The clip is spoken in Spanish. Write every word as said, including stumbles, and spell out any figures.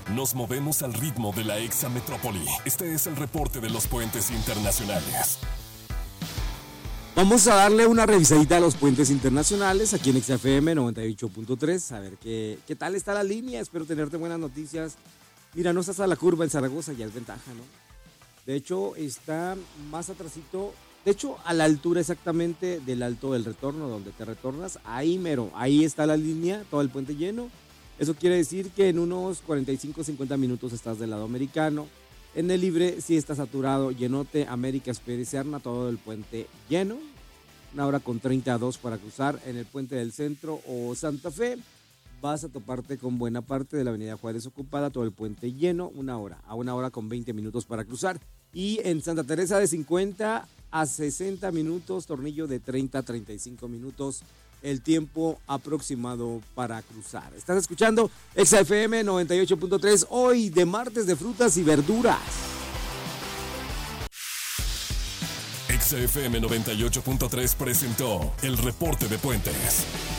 Nos movemos al ritmo de la exametrópoli. Este es el reporte de los puentes internacionales. Vamos a darle una revisadita a los puentes internacionales aquí en X F M noventa y ocho punto tres. A ver qué, qué tal está la línea. Espero tenerte buenas noticias. Mira, no estás a la curva en Zaragoza, ya es ventaja, ¿no? De hecho, está más atrasito. De hecho, a la altura exactamente del Alto del Retorno, donde te retornas. Ahí mero, ahí está la línea, todo el puente lleno. Eso quiere decir que en unos cuarenta y cinco a cincuenta minutos estás del lado americano. En el libre sí está saturado, llenote, América, Espera y Serna, todo el puente lleno. Una hora con treinta y dos para cruzar en el puente del Centro o Santa Fe. Vas a toparte con buena parte de la avenida Juárez ocupada, todo el puente lleno, una hora, a una hora con veinte minutos para cruzar. Y en Santa Teresa de cincuenta a sesenta minutos, Tornillo de treinta a treinta y cinco minutos. El tiempo aproximado para cruzar. Estás escuchando X F M noventa y ocho punto tres, hoy de martes de frutas y verduras. X F M noventa y ocho punto tres presentó el reporte de puentes.